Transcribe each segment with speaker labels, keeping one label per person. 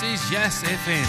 Speaker 1: is Yes FM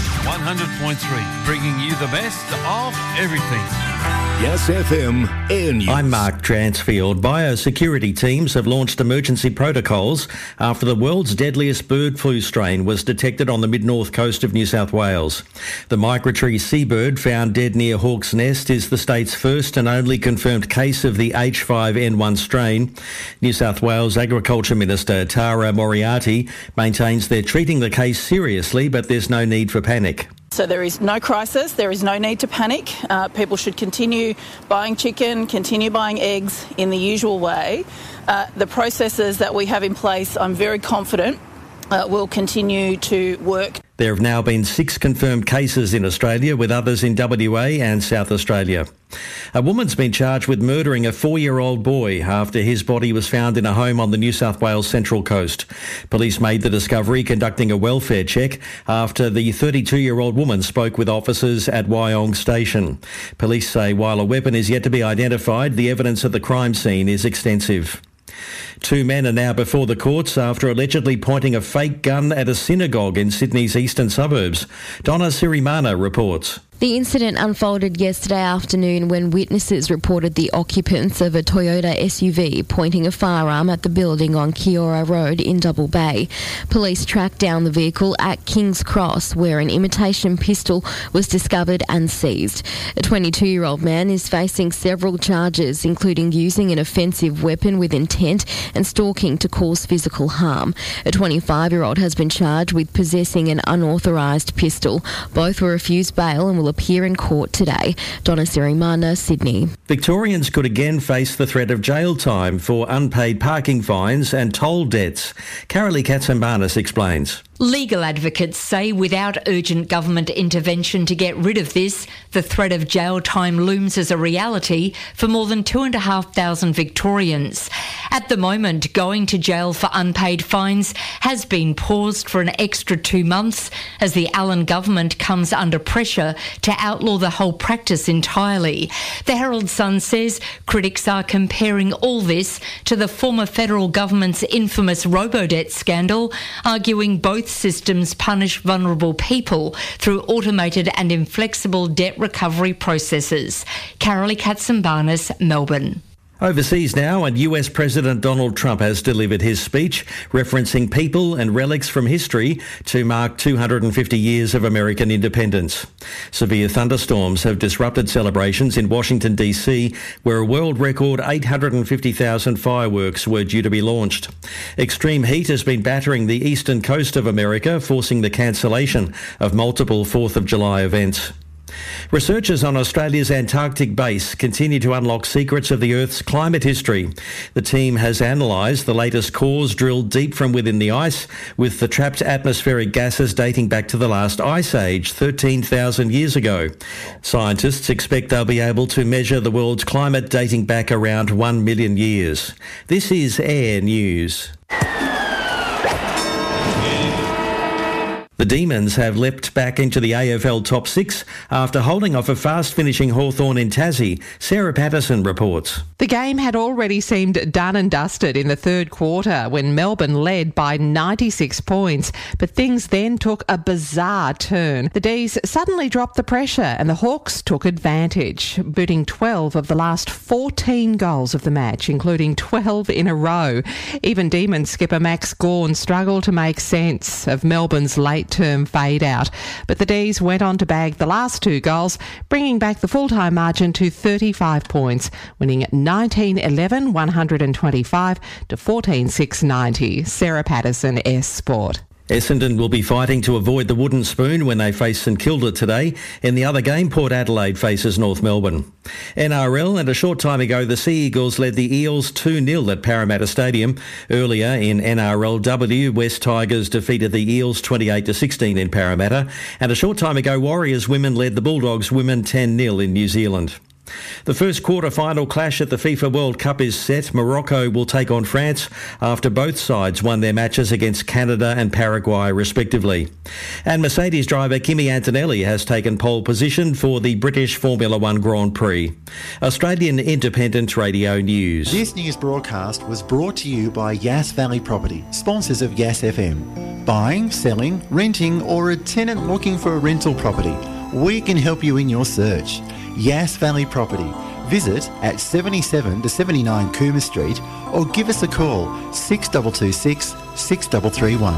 Speaker 1: 100.3, bringing you the best of everything.
Speaker 2: Yes FM Air News.
Speaker 3: I'm Mark Transfield. Biosecurity teams have launched emergency protocols after the world's deadliest bird flu strain was detected on the mid-north coast of New South Wales. The migratory seabird found dead near Hawke's Nest is the state's first and only confirmed case of the H5N1 strain. New South Wales Agriculture Minister Tara Moriarty maintains they're treating the case seriously, but there's no need for panic.
Speaker 4: So there is no crisis, there is no need to panic. People should continue buying chicken, continue buying eggs in the usual way. The processes that we have in place, I'm very confident, will continue to work.
Speaker 3: There have now been 6 confirmed cases in Australia, with others in WA and South Australia. A woman's been charged with murdering a 4-year-old boy after his body was found in a home on the New South Wales Central Coast. Police made the discovery conducting a welfare check after the 32-year-old woman spoke with officers at Wyong Station. Police say while a weapon is yet to be identified, the evidence at the crime scene is extensive. 2 men are now before the courts after allegedly pointing a fake gun at a synagogue in Sydney's eastern suburbs. Donna Sirimana reports.
Speaker 5: The incident unfolded yesterday afternoon when witnesses reported the occupants of a Toyota SUV pointing a firearm at the building on Kiora Road in Double Bay. Police tracked down the vehicle at King's Cross, where an imitation pistol was discovered and seized. A 22-year-old man is facing several charges, including using an offensive weapon with intent and stalking to cause physical harm. A 25-year-old has been charged with possessing an unauthorised pistol. Both were refused bail and will appear in court today. Donna Sirimana, Sydney.
Speaker 3: Victorians could again face the threat of jail time for unpaid parking fines and toll debts. Carolee Katsambanis explains.
Speaker 6: Legal advocates say without urgent government intervention to get rid of this, the threat of jail time looms as a reality for more than 2,500 Victorians. At the moment, going to jail for unpaid fines has been paused for an extra 2 months as the Allen government comes under pressure to outlaw the whole practice entirely. The Herald Sun says critics are comparing all this to the former federal government's infamous robo-debt scandal, arguing both systems punish vulnerable people through automated and inflexible debt recovery processes. Carolee Katsambanis, Melbourne.
Speaker 3: Overseas now, and US President Donald Trump has delivered his speech referencing people and relics from history to mark 250 years of American independence. Severe thunderstorms have disrupted celebrations in Washington, D.C., where a world record 850,000 fireworks were due to be launched. Extreme heat has been battering the eastern coast of America, forcing the cancellation of multiple 4th of July events. Researchers on Australia's Antarctic base continue to unlock secrets of the Earth's climate history. The team has analysed the latest cores drilled deep from within the ice, with the trapped atmospheric gases dating back to the last ice age, 13,000 years ago. Scientists expect they'll be able to measure the world's climate dating back around 1 million years. This is Air News. The Demons have leapt back into the AFL top 6 after holding off a fast-finishing Hawthorn in Tassie. Sarah Patterson reports.
Speaker 7: The game had already seemed done and dusted in the third quarter when Melbourne led by 96 points, but things then took a bizarre turn. The D's suddenly dropped the pressure and the Hawks took advantage, booting 12 of the last 14 goals of the match, including 12 in a row. Even Demons skipper Max Gawn struggled to make sense of Melbourne's late-term fade-out, but the D's went on to bag the last 2 goals, bringing back the full-time margin to 35 points, winning 19-11 125 to 14-6 90. Sarah Patterson, S Sport.
Speaker 3: Essendon will be fighting to avoid the wooden spoon when they face St Kilda today. In the other game, Port Adelaide faces North Melbourne. NRL, and a short time ago, the Sea Eagles led the Eels 2-0 at Parramatta Stadium. Earlier in NRLW, West Tigers defeated the Eels 28-16 in Parramatta. And a short time ago, Warriors women led the Bulldogs women 10-0 in New Zealand. The first quarter-final clash at the FIFA World Cup is set. Morocco will take on France after both sides won their matches against Canada and Paraguay respectively. And Mercedes driver Kimi Antonelli has taken pole position for the British Formula One Grand Prix. Australian Independent Radio News.
Speaker 8: This news broadcast was brought to you by Yass Valley Property, sponsors of Yass FM. Buying, selling, renting or a tenant looking for a rental property, we can help you in your search. Yass Valley Property. Visit at 77 to 79 Cooma Street or give us a call 6226 6331.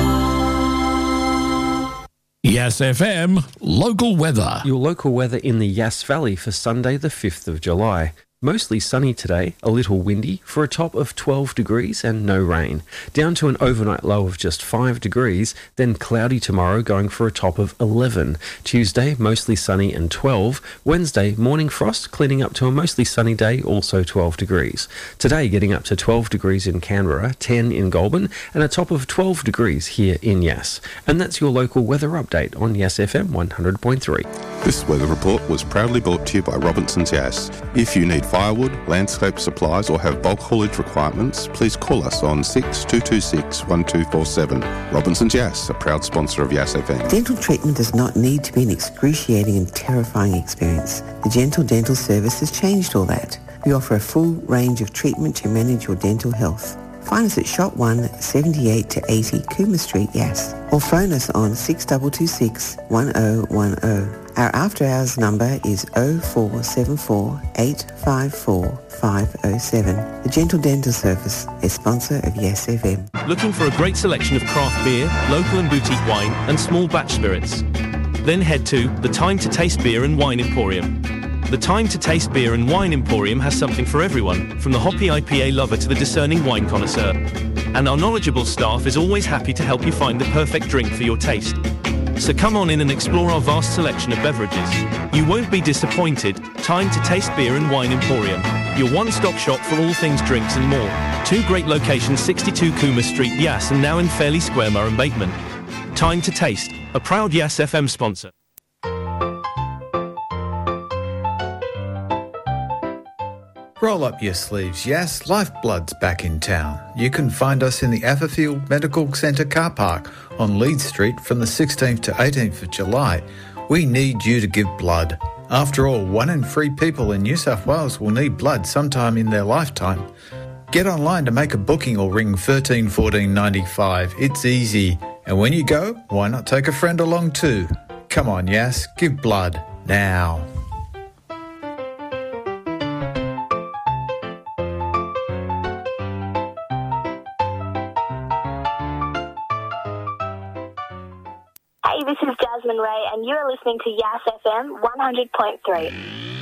Speaker 2: Yass FM local weather.
Speaker 9: Your local weather in the Yass Valley for Sunday the 5th of July. Mostly sunny today, a little windy, for a top of 12 degrees and no rain. Down to an overnight low of just 5 degrees, then cloudy tomorrow going for a top of 11. Tuesday, mostly sunny and 12. Wednesday, morning frost, cleaning up to a mostly sunny day, also 12 degrees. Today, getting up to 12 degrees in Canberra, 10 in Goulburn, and a top of 12 degrees here in Yass. And that's your local weather update on Yass FM 100.3.
Speaker 10: This weather report was proudly brought to you by Robinson's Yass. If you need firewood, landscape supplies or have bulk haulage requirements, please call us on 6226 1247. Robinson's Yass, a proud sponsor of Yass FM.
Speaker 11: Dental treatment does not need to be an excruciating and terrifying experience. The Gentle Dental Service has changed all that. We offer a full range of treatment to manage your dental health. Find us at Shop 1, 78 to 80 Cooma Street, Yass, or phone us on 6226 1010. Our after-hours number is 0474 854 507. The Gentle Dental Service, a sponsor of Yass FM.
Speaker 12: Looking for a great selection of craft beer, local and boutique wine, and small batch spirits? Then head to the Time to Taste Beer and Wine Emporium. The Time to Taste Beer and Wine Emporium has something for everyone, from the hoppy IPA lover to the discerning wine connoisseur. And our knowledgeable staff is always happy to help you find the perfect drink for your taste. So come on in and explore our vast selection of beverages. You won't be disappointed. Time to Taste Beer and Wine Emporium, your one-stop shop for all things drinks and more. Two great locations, 62 Cooma Street, Yass, and now in Fairley Square, Murray Bateman. Time to Taste, a proud Yass FM sponsor.
Speaker 13: Roll up your sleeves, Yass. Lifeblood's back in town. You can find us in the Atherfield Medical Centre car park on Leeds Street from the 16th to 18th of July. We need you to give blood. After all, 1 in 3 people in New South Wales will need blood sometime in their lifetime. Get online to make a booking or ring 13 14 95. It's easy. And when you go, why not take a friend along too? Come on, Yass, give blood now.
Speaker 14: Hey, this is Jasmine Ray, and you are listening to Yass FM 100.3.